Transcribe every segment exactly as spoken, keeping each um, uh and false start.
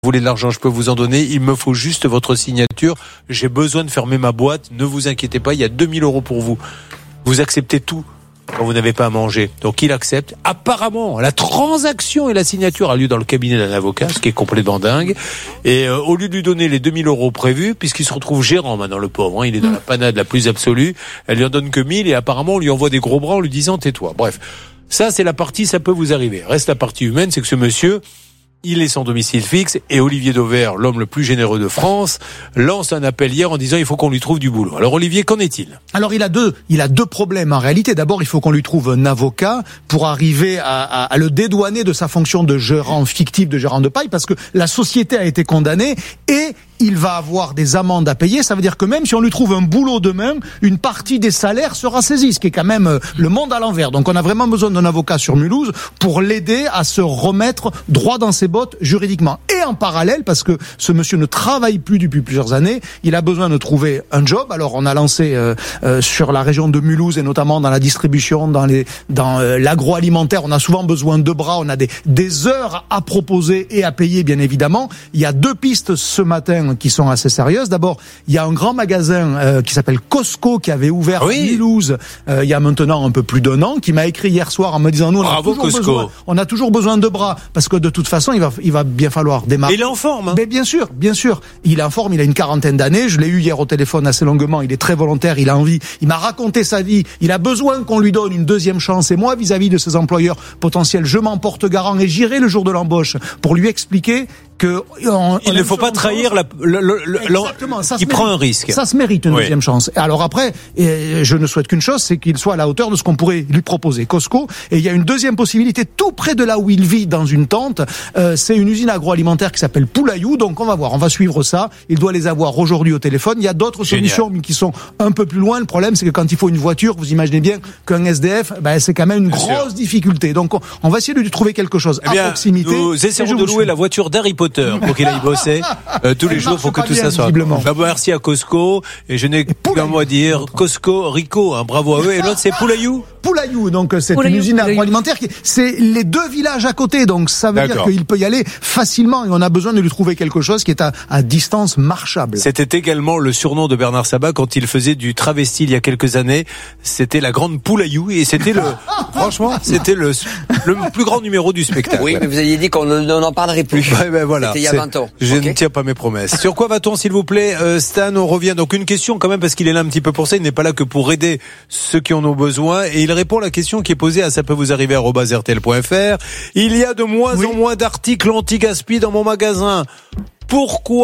Vous voulez de l'argent, je peux vous en donner. Il me faut juste votre signature. J'ai besoin de fermer ma boîte. Ne vous inquiétez pas, il y a deux mille euros pour vous. Vous acceptez tout quand vous n'avez pas à manger. Donc il accepte. Apparemment, la transaction et la signature a lieu dans le cabinet d'un avocat, ce qui est complètement dingue. Et euh, au lieu de lui donner les deux mille euros prévus, puisqu'il se retrouve gérant maintenant, le pauvre, hein, il est dans la panade la plus absolue, elle lui en donne que mille et apparemment on lui envoie des gros bras en lui disant tais-toi. Bref, ça c'est la partie, ça peut vous arriver. Reste la partie humaine, c'est que ce monsieur... il est sans domicile fixe et Olivier Dauvert, l'homme le plus généreux de France, lance un appel hier en disant il faut qu'on lui trouve du boulot. Alors Olivier, qu'en est-il ? Alors il a deux, il a deux problèmes en réalité. D'abord, il faut qu'on lui trouve un avocat pour arriver à, à, à le dédouaner de sa fonction de gérant fictif, de gérant de paille, parce que la société a été condamnée et il va avoir des amendes à payer. Ça veut dire que même si on lui trouve un boulot demain, une partie des salaires sera saisie, ce qui est quand même le monde à l'envers. Donc on a vraiment besoin d'un avocat sur Mulhouse pour l'aider à se remettre droit dans ses bottes juridiquement. Et en parallèle, parce que ce monsieur ne travaille plus depuis plusieurs années, il a besoin de trouver un job. Alors on a lancé euh, euh, sur la région de Mulhouse et notamment dans la distribution, dans les dans euh, l'agroalimentaire, on a souvent besoin de bras, on a des des heures à proposer et à payer bien évidemment. Il y a deux pistes ce matin qui sont assez sérieuses. D'abord, il y a un grand magasin euh, qui s'appelle Costco qui avait ouvert oui. à Mulhouse euh, il y a maintenant un peu plus d'un an, qui m'a écrit hier soir en me disant nous on Bravo, a toujours Costco. besoin, on a toujours besoin de bras parce que de toute façon il va il va bien falloir démarrer. Et il est en forme. Hein. Mais bien sûr, bien sûr, il est en forme. Il a une quarantaine d'années. Je l'ai eu hier au téléphone assez longuement. Il est très volontaire. Il a envie. Il m'a raconté sa vie. Il a besoin qu'on lui donne une deuxième chance. Et moi, vis-à-vis de ses employeurs potentiels, je m'en porte garant et j'irai le jour de l'embauche pour lui expliquer que on, il ne faut pas trahir la, le, le, le, Exactement, ça il prend mérite, un risque. Ça se mérite une oui. deuxième chance. Alors après, et je ne souhaite qu'une chose, c'est qu'il soit à la hauteur de ce qu'on pourrait lui proposer. Costco. Et il y a une deuxième possibilité tout près de là où il vit, dans une tente. Euh, c'est une usine agroalimentaire qui s'appelle Poulayou. Donc on va voir, on va suivre ça. Il doit les avoir aujourd'hui au téléphone. Il y a d'autres Génial. solutions mais qui sont un peu plus loin. Le problème, c'est que quand il faut une voiture, vous imaginez bien qu'un S D F, ben, c'est quand même une bien grosse sûr. difficulté. Donc on, on va essayer de lui trouver quelque chose eh bien, à proximité. Nous essayons de louer la voiture d'Harry Potter pour qu'il aille bosser euh, tous les jours pour que tout bien, ça soit. Bah, merci à Costco et je n'ai qu'un mot à dire. Costco, Rico, hein, bravo à eux. Et l'autre c'est Poulayou. Poulayou, donc c'est Poulayou, une usine Poulayou. agroalimentaire qui, c'est les deux villages à côté, donc ça veut D'accord. dire qu'il peut y aller facilement et on a besoin de lui trouver quelque chose qui est à, à distance marchable. C'était également le surnom de Bernard Sabat quand il faisait du travesti il y a quelques années. C'était la grande Poulayou et c'était le, franchement, c'était le, le plus grand numéro du spectacle. Oui, mais vous aviez dit qu'on n'en parlerait plus. Ouais, ben voilà. C'était il y a vingt ans. Je okay. ne tiens pas mes promesses. Sur quoi va-t-on, s'il vous plaît, euh, Stan? On revient. Donc une question quand même parce qu'il est là un petit peu pour ça. Il n'est pas là que pour aider ceux qui en ont besoin. Et il répond à la question qui est posée à ça peut vous arriver arobase r t l point f r. Il y a de moins oui. en moins d'articles anti-gaspi dans mon magasin. Pourquoi ?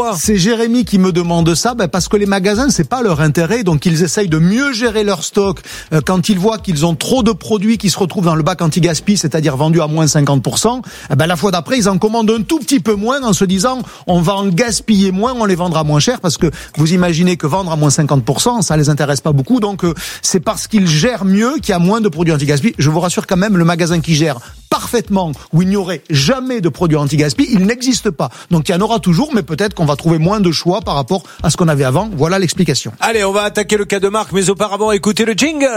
C'est Jérémy qui me demande ça, ben parce que les magasins, c'est pas leur intérêt, donc ils essayent de mieux gérer leur stock. Euh, quand ils voient qu'ils ont trop de produits qui se retrouvent dans le bac anti-gaspi, c'est-à-dire vendus à moins cinquante pour cent, eh ben la fois d'après, ils en commandent un tout petit peu moins en se disant on va en gaspiller moins, on les vendra moins cher, parce que vous imaginez que vendre à moins cinquante pour cent, ça les intéresse pas beaucoup, donc euh, c'est parce qu'ils gèrent mieux qu'il y a moins de produits anti-gaspi. Je vous rassure quand même, le magasin qui gère parfaitement, où il n'y aurait jamais de produits anti-gaspi, il n'existe pas. Donc il y en aura toujours, mais peut-être qu'on va trouver moins de choix par rapport à ce qu'on avait avant. Voilà l'explication. Allez, on va attaquer le cas de Marc, mais auparavant, écoutez le jingle.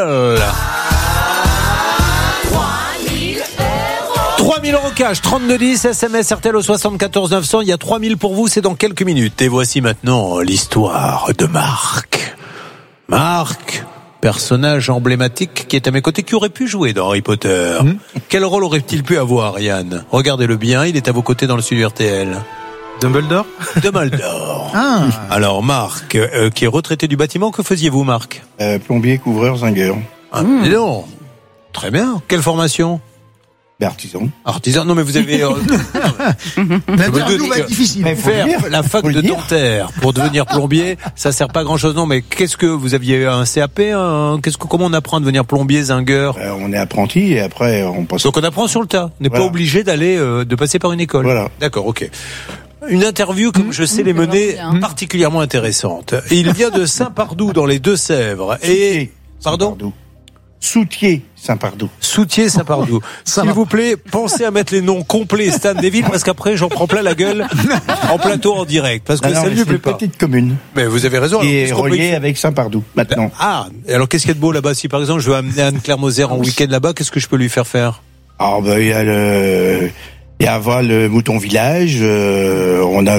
trois mille euros cash, trente-deux dix, S M S R T L au soixante-quatorze neuf cents. Il y a trois mille pour vous, c'est dans quelques minutes. Et voici maintenant l'histoire de Marc. Marc, personnage emblématique qui est à mes côtés, qui aurait pu jouer dans Harry Potter. Mmh. Quel rôle aurait-il pu avoir, Yann ? Regardez-le bien, il est à vos côtés dans le studio R T L. Dumbledore ? Dumbledore. Ah. Alors Marc, euh, qui est retraité du bâtiment, que faisiez-vous, Marc ? euh, Plombier, couvreur, zingueur. Ah, mmh. Dis donc. Très bien. Quelle formation ? Ben, artisan. Artisan, non mais vous avez... Euh... L'interview va être difficile. Faire la fac de dentaire pour devenir plombier, ça sert pas à grand chose. Non, mais qu'est-ce que vous aviez un C A P un... Qu'est-ce que comment on apprend à devenir plombier, zingueur ? euh, On est apprenti et après on passe. Donc on apprend sur le tas. On n'est voilà. pas obligé d'aller euh, de passer par une école. Voilà. D'accord, ok. Une interview, comme je sais les mener, particulièrement intéressante. Il vient de Saint-Pardoux dans les Deux-Sèvres et pardon. Soutier Saint-Pardoux. Soutier Saint-Pardoux. S'il vous plaît, pensez à mettre les noms complets Stan des villes parce qu'après j'en prends plein la gueule en plateau en direct parce que non, ça ne lui plaît pas. C'est une petite commune. Mais vous avez raison. Qui est reliée avec Saint-Pardoux maintenant. Ah, et alors qu'est-ce qu'il y a de beau là-bas ? Si par exemple je veux amener Anne-Claire Moser en week-end là-bas, qu'est-ce que je peux lui faire faire ? Ah ben il y a le Et avant le Mouton Village, euh, on a